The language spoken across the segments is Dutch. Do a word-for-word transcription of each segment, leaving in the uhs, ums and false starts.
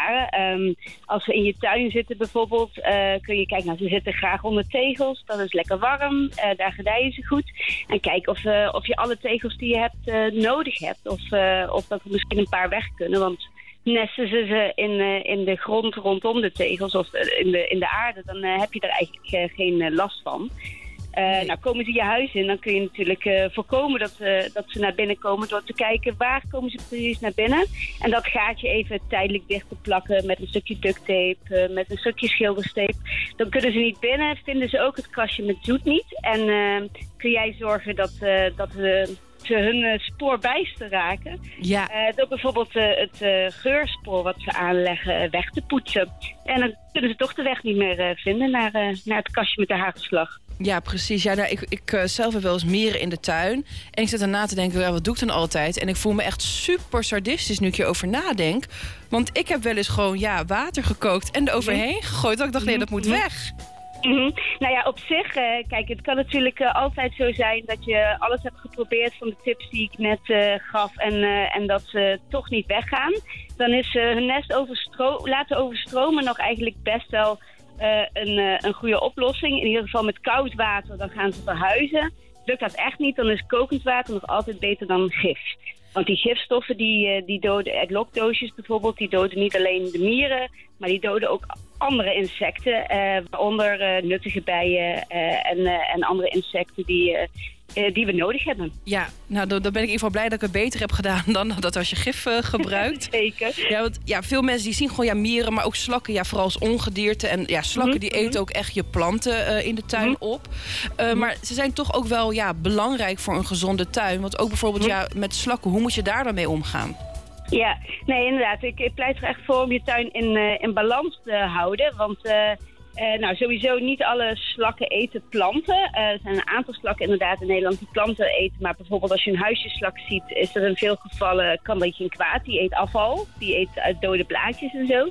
ervaren. Um, als ze in je tuin zitten bijvoorbeeld, uh, kun je kijken, nou, ze zitten graag onder tegels. Dat is lekker warm, uh, daar gedijen ze goed. En kijk of, uh, of je alle tegels die je hebt uh, nodig hebt. Of, uh, of dat er misschien een paar weg kunnen, want nesten ze ze in, uh, in de grond rondom de tegels of in de, in de aarde, dan uh, heb je er eigenlijk uh, geen uh, last van. Uh, nee. Nou, komen ze je huis in, dan kun je natuurlijk uh, voorkomen dat, uh, dat ze naar binnen komen door te kijken waar komen ze precies naar binnen. En dat gaatje even tijdelijk dicht te plakken met een stukje duct tape, uh, met een stukje schilderstape. Dan kunnen ze niet binnen, vinden ze ook het kastje met zoet niet. En uh, kun jij zorgen dat, uh, dat we ze hun uh, spoor bijster raken. Ja. Uh, door bijvoorbeeld uh, het uh, geurspoor wat ze aanleggen uh, weg te poetsen. En dan kunnen ze toch de weg niet meer uh, vinden naar, uh, naar het kastje met de hagelslag. Ja, precies. Ja, nou, ik ik uh, zelf heb wel eens mieren in de tuin. En ik zit erna te denken, ja, wat doe ik dan altijd? En ik voel me echt super sadistisch nu ik hierover nadenk. Want ik heb wel eens gewoon ja, water gekookt en er overheen gegooid. Dat ik dacht, nee, dat moet weg. Mm-hmm. Nou ja, op zich, uh, kijk, het kan natuurlijk uh, altijd zo zijn dat je alles hebt geprobeerd van de tips die ik net uh, gaf en, uh, en dat ze toch niet weggaan. Dan is uh, hun nest overstro- laten overstromen nog eigenlijk best wel uh, een, uh, een goede oplossing. In ieder geval met koud water, dan gaan ze verhuizen. Lukt dat echt niet, dan is kokend water nog altijd beter dan gif. Want die gifstoffen, die, die doden, het lokdoosjes bijvoorbeeld, die doden niet alleen de mieren, maar die doden ook andere insecten, uh, waaronder uh, nuttige bijen uh, en, uh, en andere insecten die, uh, uh, die we nodig hebben. Ja, nou dan ben ik in ieder geval blij dat ik het beter heb gedaan dan dat als je gif uh, gebruikt. Zeker. Ja, want ja, veel mensen die zien gewoon ja, mieren, maar ook slakken, ja, vooral als ongedierte. En ja, slakken mm-hmm. die eten ook echt je planten uh, in de tuin mm-hmm. op. Uh, mm-hmm. Maar ze zijn toch ook wel ja, belangrijk voor een gezonde tuin. Want ook bijvoorbeeld mm-hmm. ja, met slakken, hoe moet je daar dan mee omgaan? Ja, nee, inderdaad. Ik, ik pleit er echt voor om je tuin in, uh, in balans te houden. Want uh, uh, nou, sowieso niet alle slakken eten planten. Uh, er zijn een aantal slakken inderdaad in Nederland die planten eten. Maar bijvoorbeeld als je een huisjeslak ziet, is er in veel gevallen kan dat geen kwaad. Die eet afval, die eet uit dode blaadjes en zo.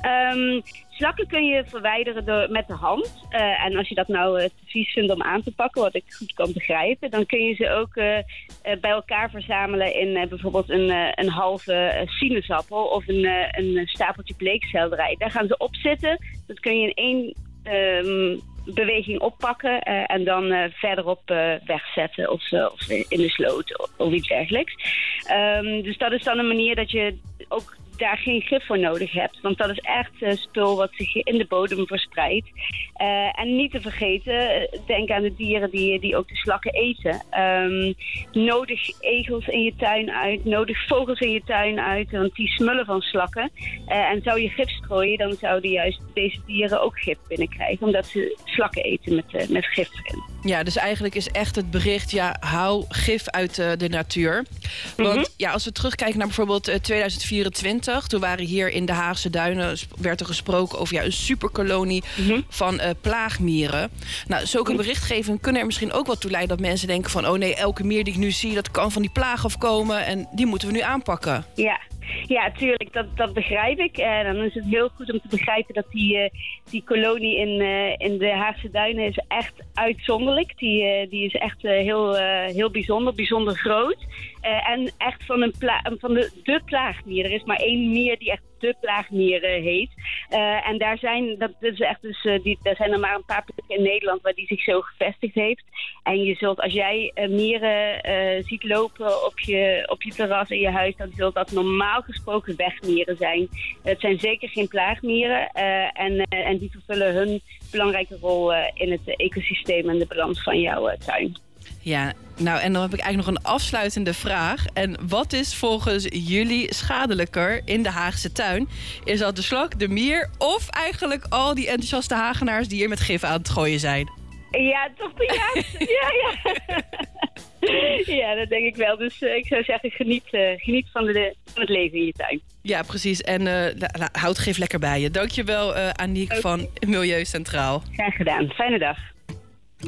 Um, Slakken kun je verwijderen door, met de hand. Uh, en als je dat nou uh, te vies vindt om aan te pakken, wat ik goed kan begrijpen, dan kun je ze ook uh, uh, bij elkaar verzamelen in uh, bijvoorbeeld een, uh, een halve uh, sinaasappel of een, uh, een stapeltje bleekselderij. Daar gaan ze op zitten. Dat kun je in één um, beweging oppakken uh, en dan uh, verderop uh, wegzetten of, uh, of in de sloot of, of iets dergelijks. Um, dus dat is dan een manier dat je ook daar geen gif voor nodig hebt. Want dat is echt uh, spul wat zich in de bodem verspreidt. Uh, en niet te vergeten, denk aan de dieren die, die ook de slakken eten. Um, nodig egels in je tuin uit, nodig vogels in je tuin uit, want die smullen van slakken. Uh, en zou je gif strooien, dan zouden juist deze dieren ook gif binnenkrijgen, omdat ze slakken eten met, uh, met gif erin. Ja, dus eigenlijk is echt het bericht, ja, hou gif uit uh, de natuur. Want mm-hmm. ja, als we terugkijken naar bijvoorbeeld uh, tweeduizend vierentwintig... toen waren hier in de Haagse Duinen, werd er gesproken over ja, een superkolonie mm-hmm. van uh, plaagmieren. Nou, zulke mm-hmm. berichtgeving kunnen er misschien ook wel toe leiden dat mensen denken van, oh nee, elke mier die ik nu zie, dat kan van die plaag afkomen en die moeten we nu aanpakken. Ja. Ja, tuurlijk, dat, dat begrijp ik. En uh, dan is het heel goed om te begrijpen dat die, uh, die kolonie in, uh, in de Haagse Duinen is echt uitzonderlijk. Die, uh, die is echt uh, heel, uh, heel bijzonder, bijzonder groot. Uh, en echt van, een pla- van de, de plaagmier. Er is maar één mier die echt de plaagmier uh, heet. Uh, en daar zijn, dat is echt dus, uh, die, daar zijn er maar een paar plekken in Nederland waar die zich zo gevestigd heeft. En je zult, als jij uh, mieren uh, ziet lopen op je, op je terras in je huis, dan zult dat normaal gesproken wegmieren zijn. Het zijn zeker geen plaagmieren. Uh, en, uh, en die vervullen hun belangrijke rol uh, in het ecosysteem en de balans van jouw uh, tuin. Ja, nou en dan heb ik eigenlijk nog een afsluitende vraag. En wat is volgens jullie schadelijker in de Haagse tuin? Is dat de slak, de mier of eigenlijk al die enthousiaste Hagenaars die hier met gif aan het gooien zijn? Ja, toch de juiste. ja, ja. ja, dat denk ik wel. Dus uh, ik zou zeggen, geniet, uh, geniet van, de, van het leven in je tuin. Ja, precies. En uh, houd gif lekker bij je. Dankjewel, uh, Aniek okay. van Milieu Centraal. Graag gedaan. Fijne dag.